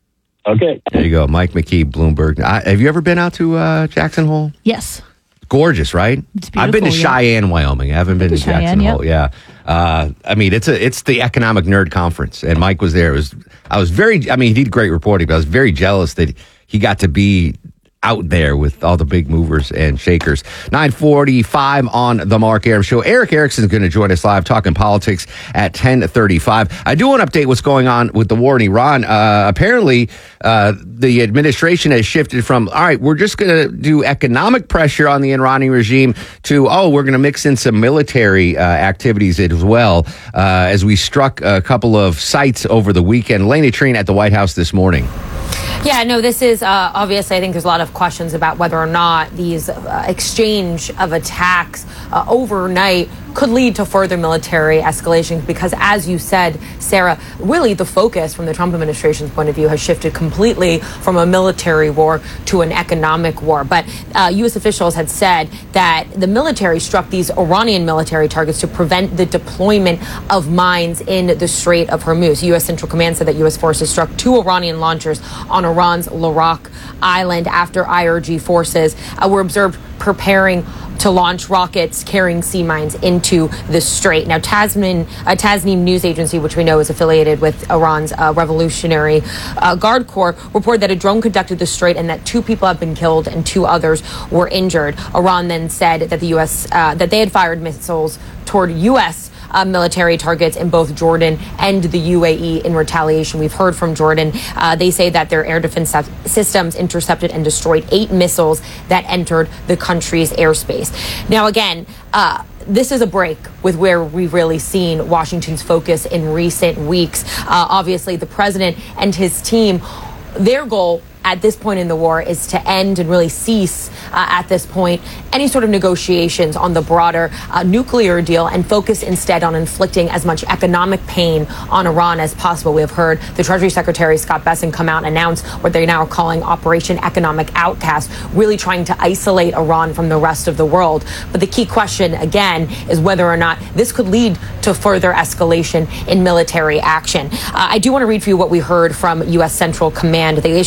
Okay. There you go. Mike McKee, Bloomberg. I, have you ever been out to uh, Jackson Hole? Yes. Gorgeous, right? It's beautiful. I've been to yeah. Cheyenne, Wyoming. I haven't been, been to, to Jackson Cheyenne, Hole. Yeah. Uh, I mean, it's a it's the economic nerd conference, and Mike was there. It was I was very. I mean, he did great reporting, but I was very jealous that he got to be out there with all the big movers and shakers. nine forty-five on the Mark Arum Show. Erick Erickson is going to join us live talking politics at ten thirty-five. I do want to update what's going on with the war in Iran. Uh, apparently, uh, the administration has shifted from, all right, we're just going to do economic pressure on the Iranian regime to, oh, we're going to mix in some military uh, activities as well, uh, as we struck a couple of sites over the weekend. Lena Trine at the White House this morning. Yeah, no, this is uh, obviously, I think there's a lot of questions about whether or not these uh, exchange of attacks uh, overnight could lead to further military escalation, because as you said, Sarah, really the focus from the Trump administration's point of view has shifted completely from a military war to an economic war. But uh, U S officials had said that the military struck these Iranian military targets to prevent the deployment of mines in the Strait of Hormuz. U S Central Command said that U S forces struck two Iranian launchers on Iran's Larak Island after I R G forces uh, were observed preparing to launch rockets carrying sea mines into the strait. Now, Tasnim, a Tasnim news agency, which we know is affiliated with Iran's uh, Revolutionary uh, Guard Corps, reported that a drone conducted the strait and that two people have been killed and two others were injured. Iran then said that the U S uh, that they had fired missiles toward U S Uh, military targets in both Jordan and the U A E in retaliation. We've heard from Jordan. Uh, they say that their air defense systems intercepted and destroyed eight missiles that entered the country's airspace. Now, again, uh, this is a break with where we've really seen Washington's focus in recent weeks. Uh, obviously, the president and his team, their goal at this point in the war is to end and really cease uh, at this point any sort of negotiations on the broader uh, nuclear deal and focus instead on inflicting as much economic pain on Iran as possible. We have heard the Treasury Secretary Scott Bessent come out and announce what they now are calling Operation Economic Outcast, really trying to isolate Iran from the rest of the world. But the key question, again, is whether or not this could lead to further escalation in military action. Uh, I do want to read for you what we heard from U S Central Command. They issued a statement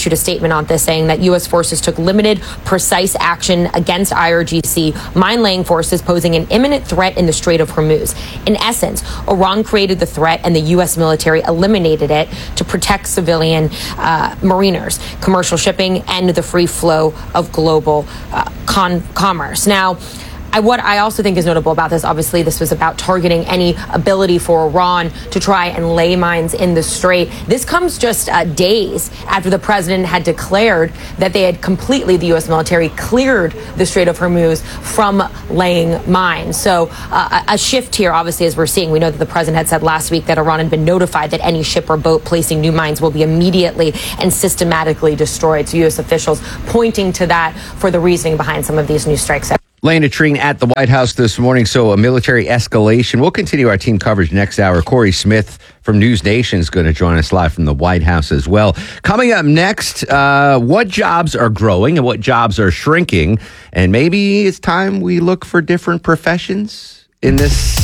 statement on this, saying that U S forces took limited, precise action against I R G C mine-laying forces posing an imminent threat in the Strait of Hormuz. In essence, Iran created the threat and the U S military eliminated it to protect civilian uh, mariners, commercial shipping, and the free flow of global uh, con- commerce. Now, I, what I also think is notable about this, obviously, this was about targeting any ability for Iran to try and lay mines in the Strait. This comes just uh, days after the president had declared that they had completely, the U S military, cleared the Strait of Hormuz from laying mines. So uh, a shift here, obviously, as we're seeing. We know that the president had said last week that Iran had been notified that any ship or boat placing new mines will be immediately and systematically destroyed. So U S officials pointing to that for the reasoning behind some of these new strikes. Lana Trine at the White House this morning. So a military escalation. We'll continue our team coverage next hour. Corey Smith from News Nation is going to join us live from the White House as well. Coming up next, uh, what jobs are growing and what jobs are shrinking? And maybe it's time we look for different professions in this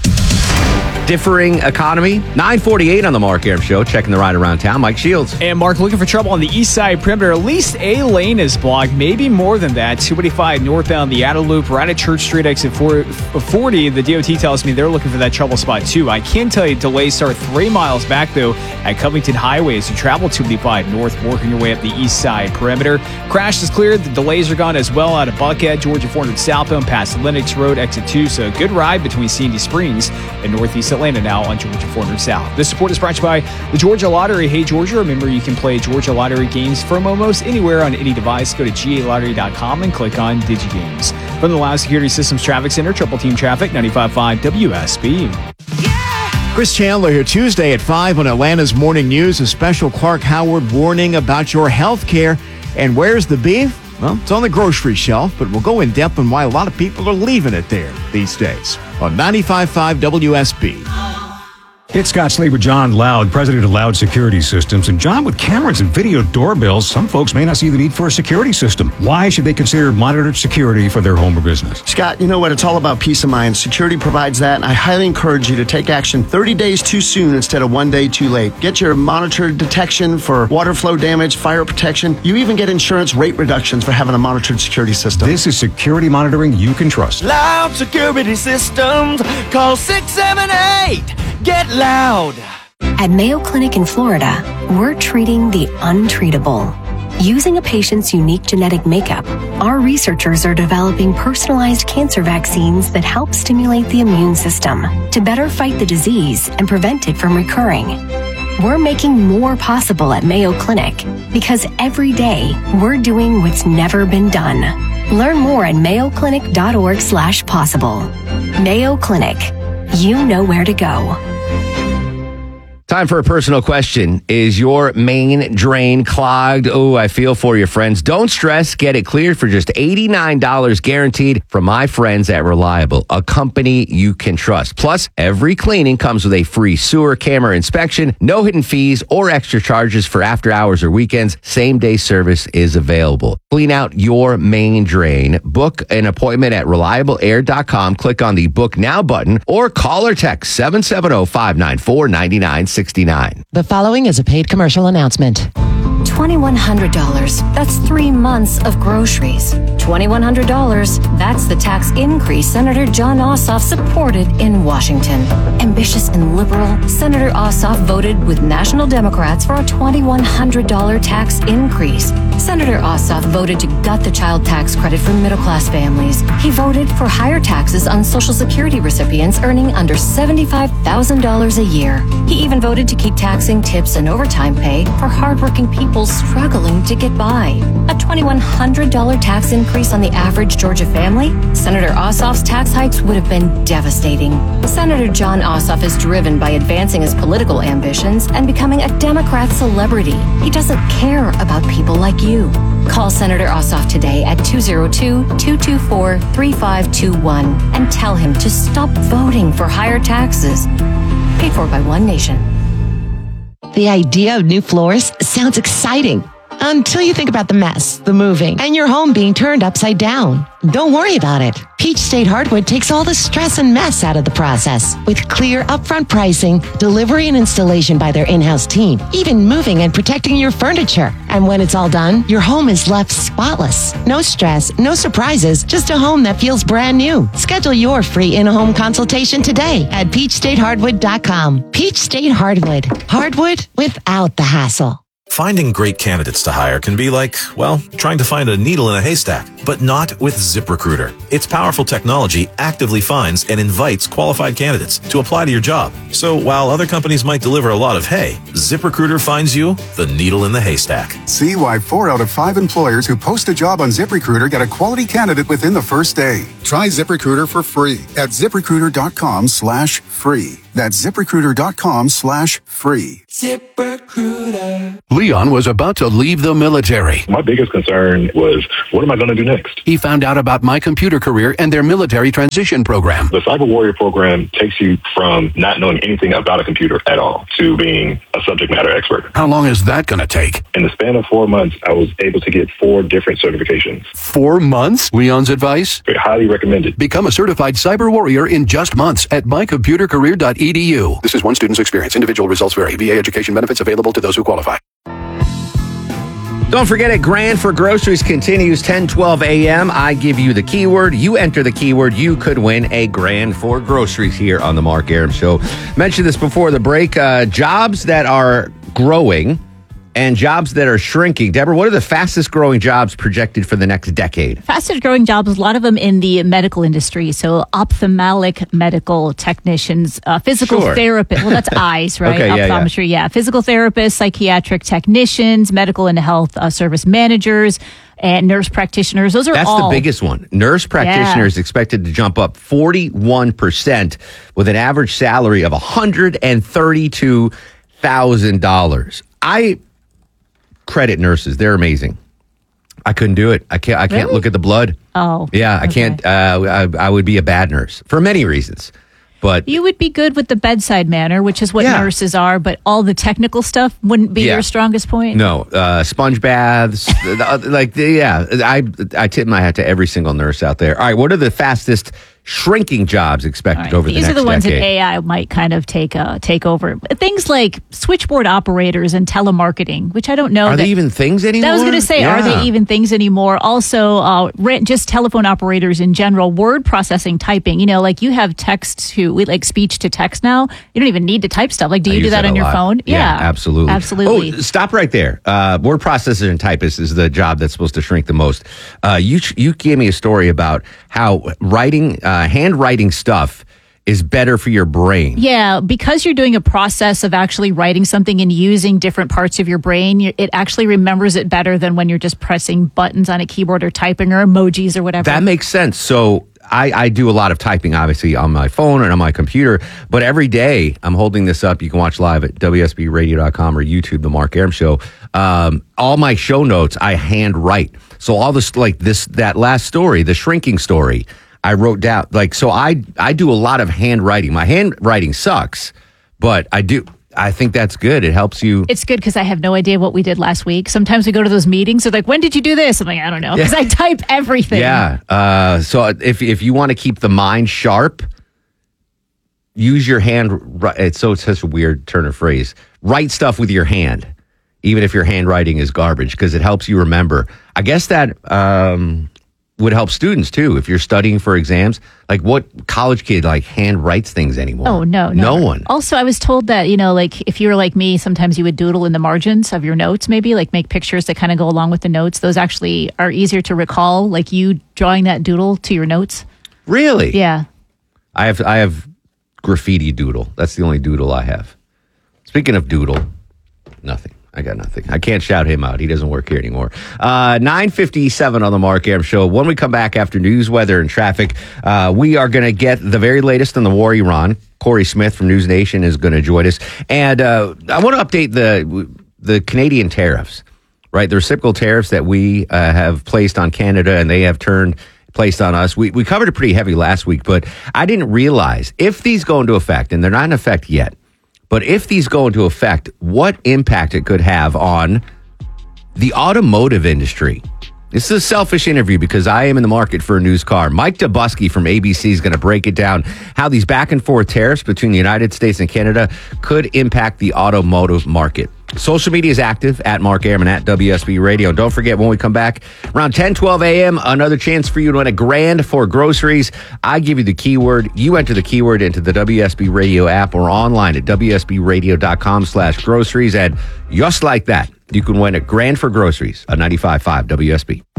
differing economy. nine forty-eight on the Mark Arum Show. Checking the ride around town. Mike Shields. And Mark, looking for trouble on the east side perimeter. At least a lane is blocked, maybe more than that. two eighty-five northbound the Outer Loop, right at Church Street, exit forty. The D O T tells me they're looking for that trouble spot too. I can tell you delays start three miles back though at Covington Highway as you travel two eighty-five north, working your way up the east side perimeter. Crash is cleared. The delays are gone as well out of Buckhead, Georgia four hundred southbound past Lennox Road, exit two. So a good ride between Sandy Springs and Northeast Atlanta now on Georgia four hundred South. This support is brought to you by the Georgia Lottery. Hey, Georgia, remember you can play Georgia Lottery games from almost anywhere on any device. Go to G A lottery dot com and click on DigiGames. From the Loud Security Systems Traffic Center, Triple Team Traffic, ninety-five point five W S B. Chris Chandler here Tuesday at five on Atlanta's Morning News. A special Clark Howard warning about your health care. And where's the beef? Well, it's on the grocery shelf, but we'll go in depth on why a lot of people are leaving it there these days on ninety-five point five W S B. It's Scott Slade with John Loud, president of Loud Security Systems. And John, with cameras and video doorbells, some folks may not see the need for a security system. Why should they consider monitored security for their home or business? Scott, you know what? It's all about peace of mind. Security provides that, and I highly encourage you to take action thirty days too soon instead of one day too late. Get your monitored detection for water flow damage, fire protection. You even get insurance rate reductions for having a monitored security system. This is security monitoring you can trust. Loud Security Systems. Call six seven eight. Get loud. At Mayo Clinic in Florida, we're treating the untreatable. Using a patient's unique genetic makeup, our researchers are developing personalized cancer vaccines that help stimulate the immune system to better fight the disease and prevent it from recurring. We're making more possible at Mayo Clinic because every day we're doing what's never been done. Learn more at mayo clinic dot org slash possible. Mayo Clinic. You know where to go. Time for a personal question. Is your main drain clogged? Oh, I feel for your friends. Don't stress. Get it cleared for just eighty-nine dollars guaranteed from my friends at Reliable, a company you can trust. Plus, every cleaning comes with a free sewer camera inspection, no hidden fees or extra charges for after hours or weekends. Same day service is available. Clean out your main drain. Book an appointment at reliable air dot com. Click on the Book Now button or call or text seven seven zero, five nine four, nine nine six nine. The following is a paid commercial announcement. twenty-one hundred dollars. That's three months of groceries. twenty-one hundred dollars. That's the tax increase Senator Jon Ossoff supported in Washington. Ambitious and liberal, Senator Ossoff voted with national Democrats for a twenty-one hundred dollars tax increase. Senator Ossoff voted to gut the child tax credit for middle-class families. He voted for higher taxes on Social Security recipients earning under seventy-five thousand dollars a year. He even voted to keep taxing tips and overtime pay for hardworking people struggling to get by. A twenty-one hundred dollars tax increase on the average Georgia family? Senator Ossoff's tax hikes would have been devastating. Senator Jon Ossoff is driven by advancing his political ambitions and becoming a Democrat celebrity. He doesn't care about people like you. Call Senator Ossoff today at two oh two, two two four, three five two one and tell him to stop voting for higher taxes. Paid for by One Nation. The idea of new floors sounds exciting. Until you think about the mess, the moving, and your home being turned upside down. Don't worry about it. Peach State Hardwood takes all the stress and mess out of the process. With clear, upfront pricing, delivery and installation by their in-house team, even moving and protecting your furniture. And when it's all done, your home is left spotless. No stress, no surprises, just a home that feels brand new. Schedule your free in-home consultation today at peach state hardwood dot com. Peach State Hardwood. Hardwood without the hassle. Finding great candidates to hire can be like, well, trying to find a needle in a haystack, but not with ZipRecruiter. Its powerful technology actively finds and invites qualified candidates to apply to your job. So while other companies might deliver a lot of hay, ZipRecruiter finds you the needle in the haystack. See why four out of five employers who post a job on ZipRecruiter get a quality candidate within the first day. Try ZipRecruiter for free at ZipRecruiter.com slash free. That's ZipRecruiter.com slash free. ZipRecruiter. Leon was about to leave the military. My biggest concern was, what am I going to do next? He found out about My Computer Career and their military transition program. The Cyber Warrior program takes you from not knowing anything about a computer at all to being a subject matter expert. How long is that going to take? In the span of four months, I was able to get four different certifications. Four months? Leon's advice? I highly recommend it. Become a certified cyber warrior in just months at my computer career dot e d u. This is one student's experience. Individual results vary. V A education benefits available to those who qualify. Don't forget it, Grand for Groceries continues ten twelve a.m. I give you the keyword. You enter the keyword. You could win a Grand for Groceries here on the Mark Arum Show. Mentioned this before the break. Uh, jobs that are growing and jobs that are shrinking. Deborah, what are the fastest growing jobs projected for the next decade? Fastest growing jobs, a lot of them in the medical industry. So ophthalmic medical technicians, uh, physical Sure. therapists. Well, that's eyes, right? Okay, yeah, yeah. Optometry, yeah. Physical therapists, psychiatric technicians, medical and health uh, service managers, and nurse practitioners. Those are That's all. the biggest one. Nurse practitioners expected to jump up forty-one percent with an average salary of one hundred thirty-two thousand dollars. I credit nurses. They're amazing. I couldn't do it. I can't I can't Really? look at the blood. Oh. Yeah, I okay. can't uh, I, I would be a bad nurse for many reasons. But You would be good with the bedside manner, which is what Yeah. nurses are, but all the technical stuff wouldn't be Yeah. your strongest point. no, uh, sponge baths, the- like the- yeah, I I tip my hat to every single nurse out there. All right, what are the fastest shrinking jobs expected All right, over the These next are the ones decade? that A I might kind of take uh, take over. Things like switchboard operators and telemarketing, which I don't know. Are that, they even things anymore? I was going to say, are Yeah. they even things anymore? Also, uh, rent, just telephone operators in general, word processing, typing. You know, like you have text to we like speech to text now. You don't even need to type stuff. Like, do I you do use that a on your lot. phone? Yeah, absolutely. absolutely. Oh, stop right there. Uh, word processor and typist is the job that's supposed to shrink the most. Uh, you you gave me a story about how writing, uh, handwriting stuff is better for your brain. Yeah, because you're doing a process of actually writing something and using different parts of your brain, you- it actually remembers it better than when you're just pressing buttons on a keyboard or typing or emojis or whatever. That makes sense. So I, I do a lot of typing, obviously, on my phone and on my computer. But every day I'm holding this up. You can watch live at W S B radio dot com or YouTube, The Mark Arum Show. Um, all my show notes, I hand write. So all this, like this, that last story, the shrinking story, I wrote down. Like, so I, I do a lot of handwriting. My handwriting sucks, but I do. I think that's good. It helps you. It's good because I have no idea what we did last week. Sometimes we go to those meetings. They're like, when did you do this? I'm like, I don't know. Because Yeah. I type everything. Yeah. Uh, so if if you want to keep the mind sharp, use your hand. ri- It's so it's such a weird turn of phrase. Write stuff with your hand, even if your handwriting is garbage, because it helps you remember. I guess that um, would help students too. If you're studying for exams, like what college kid like hand writes things anymore? Oh, no, no never. one. Also, I was told that, you know, like if you were like me, sometimes you would doodle in the margins of your notes, maybe like make pictures that kind of go along with the notes. Those actually are easier to recall, like you drawing that doodle to your notes. Really? Yeah. I have I have graffiti doodle. That's the only doodle I have. Speaking of doodle, nothing. I got nothing. I can't shout him out. He doesn't work here anymore. Uh, nine fifty-seven on the Mark Arum Show. When we come back after news, weather, and traffic, uh, we are going to get the very latest on the war Iran. Corey Smith from News Nation is going to join us. And uh, I want to update the the Canadian tariffs, right? The reciprocal tariffs that we uh, have placed on Canada and they have turned placed on us. We, we covered it pretty heavy last week, but I didn't realize if these go into effect, and they're not in effect yet, but if these go into effect, what impact it could have on the automotive industry. This is a selfish interview because I am in the market for a news car. Mike Dubusky from A B C is going to break it down how these back and forth tariffs between the United States and Canada could impact the automotive market. Social media is active at Mark Airman at W S B Radio. And don't forget, when we come back around ten, twelve a.m., another chance for you to win a grand for groceries. I give you the keyword. You enter the keyword into the W S B Radio app or online at W S B radio dot com slash groceries. And just like that, you can win a grand for groceries on ninety-five point five W S B.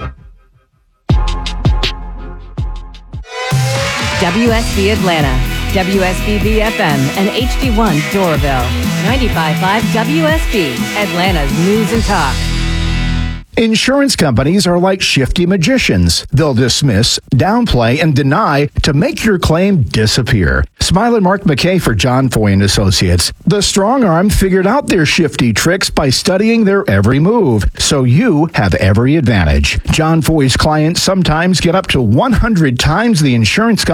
W S B Atlanta, W S B B F M, and H D one Doraville. ninety-five point five W S B, Atlanta's news and talk. Insurance companies are like shifty magicians. They'll dismiss, downplay, and deny to make your claim disappear. Smile and Mark McKay for John Foy and Associates. The strong arm figured out their shifty tricks by studying their every move, so you have every advantage. John Foy's clients sometimes get up to one hundred times the insurance company